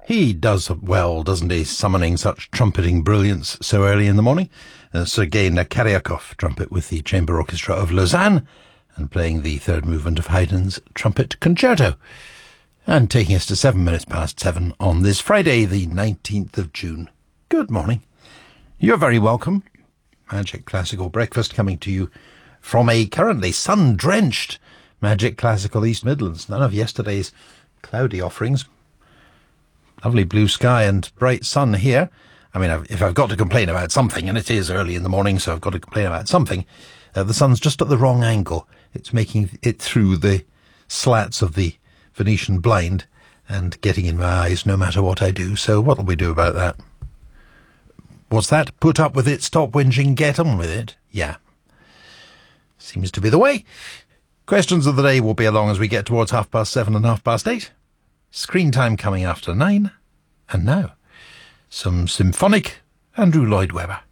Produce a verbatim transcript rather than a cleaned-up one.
He does well, doesn't he, summoning such trumpeting brilliance so early in the morning. Uh, Sergei Nakaryakov, trumpet with the Chamber Orchestra of Lausanne, and playing the third movement of Haydn's Trumpet Concerto. And taking us to seven minutes past seven on this Friday, the nineteenth of June. Good morning. You're very welcome. Magic Classical Breakfast coming to you from a currently sun-drenched Magic Classical East Midlands. None of yesterday's cloudy offerings. Lovely blue sky and bright sun here. I mean, if I've got to complain about something, and it is early in the morning, so I've got to complain about something, uh, the sun's just at the wrong angle. It's making it through the slats of the Venetian blind and getting in my eyes no matter what I do. So what'll we do about that? What's that? Put up with it, stop whinging, get on with it? Yeah. Seems to be the way. Questions of the day will be along as we get towards half past seven and half past eight. Screen time coming after nine. And now, some symphonic Andrew Lloyd Webber.